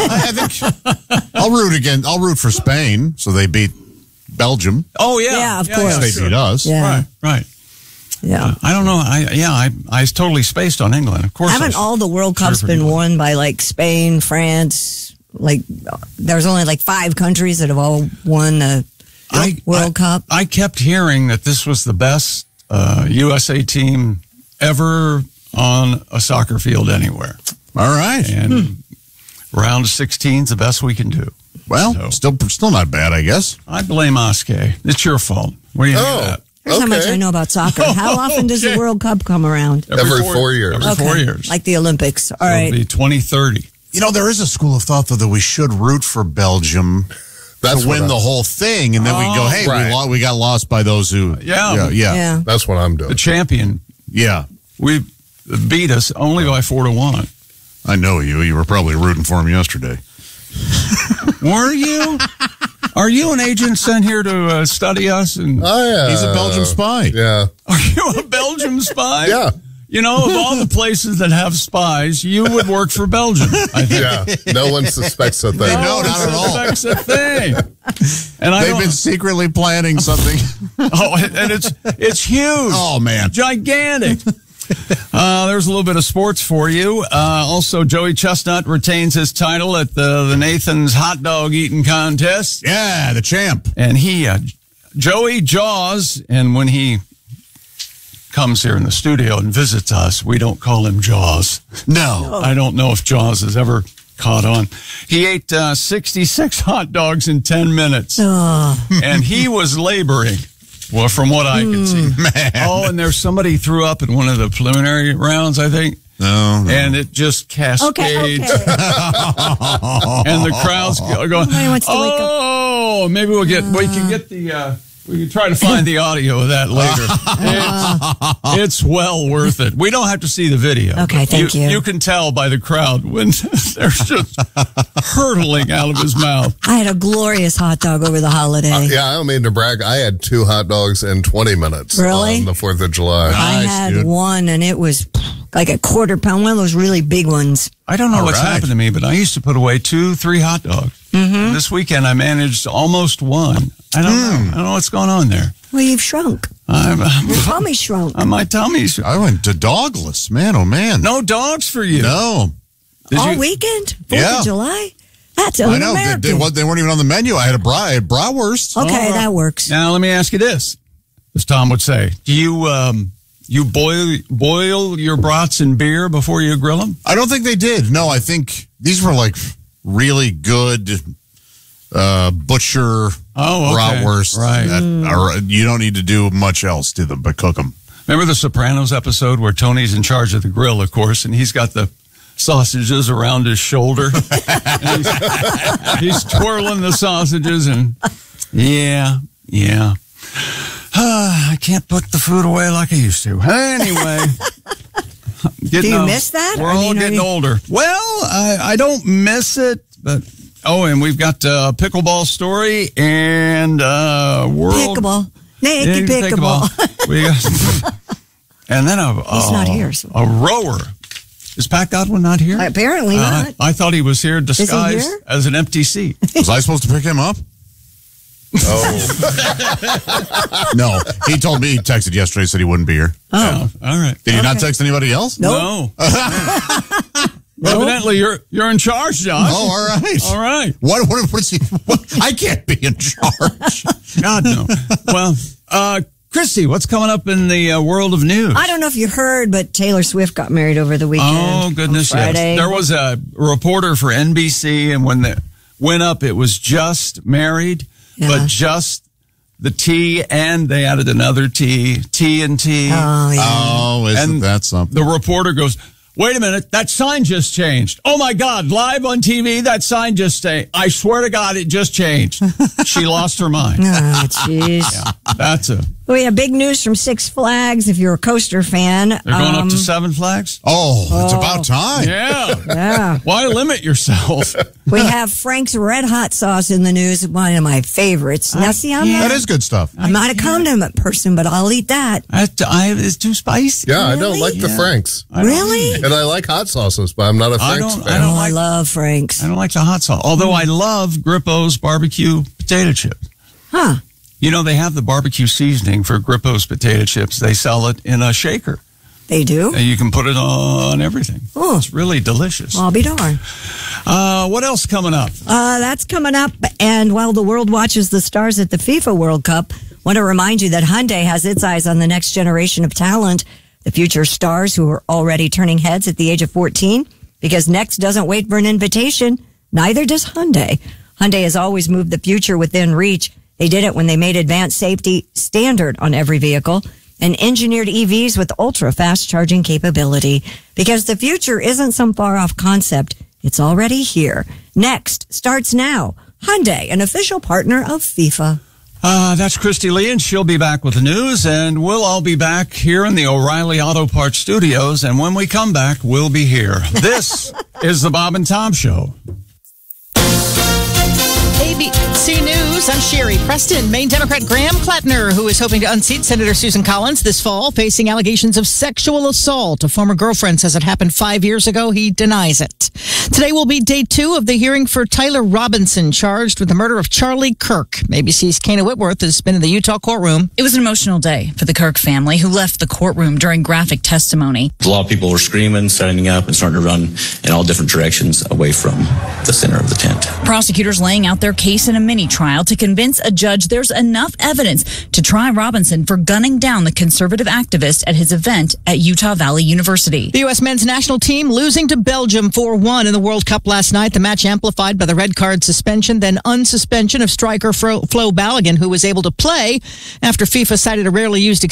I think I'll root for Spain, so they beat Belgium. Oh, yeah. Yeah, of course. They beat us. Yeah. Right. Yeah. I don't know. I totally spaced on England. Of course. Haven't all the World Cups been won by like Spain, France? Like, there's only like 5 countries that have all won the World Cup. I kept hearing that this was the best USA team ever on a soccer field anywhere. All right. And round of 16 is the best we can do. Well, still not bad, I guess. I blame Oskay. It's your fault. What do you think of that? Here's how much I know about soccer. How often does the World Cup come around? Every 4 years. Every 4 years. Like the Olympics. All right. It'll be 2030. You know, there is a school of thought, though, that we should root for Belgium to win the whole thing, and then we go, hey, we got lost by those who... Yeah. That's what I'm doing. The champion. Yeah. We beat us only by 4-1. I know you. You were probably rooting for him yesterday. Were you? Are you an agent sent here to study us? And he's a Belgian spy. Yeah. Are you a Belgium spy? Yeah. You know, of all the places that have spies, you would work for Belgium, I think. Yeah. No one suspects a thing. No, not at all. Suspects a thing. And they've been secretly planning something. And it's huge. Oh, man. Gigantic. There's a little bit of sports for you. Also, Joey Chestnut retains his title at the Nathan's hot dog eating contest. Yeah, the champ. And Joey Jaws, and when he comes here in the studio and visits us, we don't call him Jaws. No. I don't know if Jaws has ever caught on. He ate 66 hot dogs in 10 minutes. And he was laboring. Well, from what I can see. Man. Oh, and there's somebody threw up in one of the preliminary rounds, I think. No. And it just cascades. Okay. And the crowd's going, maybe we can get the... we can try to find the audio of that later. It's well worth it. We don't have to see the video. Okay, thank you. You can tell by the crowd when they're just hurtling out of his mouth. I had a glorious hot dog over the holiday. I don't mean to brag. I had 2 hot dogs in 20 minutes really? on the 4th of July. I had one, and it was like a quarter pound, one of those really big ones. I don't know what's happened to me, but I used to put away 2-3 hot dogs. Mm-hmm. This weekend, I managed almost 1. I don't know. I don't know what's going on there. Well, you've shrunk. Your tummy shrunk. My tummy shrunk. I went to dogless. Man, oh, man. No dogs for you. No. All weekend? 4th of July? That's un-American. They weren't even on the menu. I had bratwurst. Okay, that works. Now, let me ask you this. As Tom would say, do you boil your brats in beer before you grill them? I don't think they did. No, I think these were like really good butcher bratwurst. Right. You don't need to do much else to them but cook them. Remember the Sopranos episode where Tony's in charge of the grill, of course, and he's got the sausages around his shoulder. he's twirling the sausages and yeah. I can't put the food away like I used to. Anyway. Do you miss that? We're all getting older. Well, I don't miss it, but... Oh, and we've got a pickleball story and world... Pickleball. Naked pickleball. We got, and then he's not here. So. A rower. Is Pat Godwin not here? Apparently not. I thought he was here disguised here? as an empty seat. Was I supposed to pick him up? Oh. No, he told me, he texted yesterday, said he wouldn't be here. Oh, all right. Did he not text anybody else? No. Evidently, you're in charge, Josh. Oh, all right. All right. What is he? I can't be in charge. God, no. Well, Christy, what's coming up in the world of news? I don't know if you heard, but Taylor Swift got married over the weekend. Oh, goodness, yes. There was a reporter for NBC, and when they went up, it was just married, but just the T, and they added another T, T and T. Oh, yeah. Oh, isn't that something? The reporter goes, wait a minute, that sign just changed. Oh, my God, live on TV, that sign just changed. I swear to God, it just changed. She lost her mind. Oh, jeez. Yeah, that's a... We have big news from Six Flags, if you're a coaster fan. They're going up to 7 Flags? Oh, it's about time. Yeah. Why limit yourself? We have Frank's Red Hot Sauce in the news, one of my favorites. Now, see, that is good stuff. I'm not a condiment person, but I'll eat that. It's too spicy. Yeah, I don't like the Franks. Really? And I like hot sauces, but I'm not a Frank's fan. I love Frank's. I don't like the hot sauce. Although I love Grippo's barbecue potato chips. Huh. You know, they have the barbecue seasoning for Grippo's potato chips. They sell it in a shaker. They do? And you can put it on everything. Oh. It's really delicious. Well, I'll be darned. What else coming up? That's coming up. And while the world watches the stars at the FIFA World Cup, I want to remind you that Hyundai has its eyes on the next generation of talent, the future stars who are already turning heads at the age of 14, because next doesn't wait for an invitation. Neither does Hyundai. Hyundai has always moved the future within reach. They did it when they made advanced safety standard on every vehicle and engineered EVs with ultra-fast charging capability. Because the future isn't some far-off concept. It's already here. Next starts now. Hyundai, an official partner of FIFA. That's Christy Lee, and she'll be back with the news, and we'll all be back here in the O'Reilly Auto Parts studios, and when we come back, we'll be here. This is the Bob and Tom Show. ABC News, I'm Sherry Preston. Maine Democrat Graham Klettner, who is hoping to unseat Senator Susan Collins this fall, facing allegations of sexual assault. A former girlfriend says it happened 5 years ago. He denies it. Today will be day 2 of the hearing for Tyler Robinson, charged with the murder of Charlie Kirk. ABC's Kana Whitworth has been in the Utah courtroom. It was an emotional day for the Kirk family, who left the courtroom during graphic testimony. A lot of people were screaming, standing up, and starting to run in all different directions away from the center of the tent. Prosecutors laying out their case in a mini trial to convince a judge there's enough evidence to try Robinson for gunning down the conservative activist at his event at Utah Valley University. The U.S. men's national team losing to Belgium 4-1 in the World Cup last night. The match amplified by the red card suspension, then unsuspension of striker Flo Balogun, who was able to play after FIFA cited a rarely used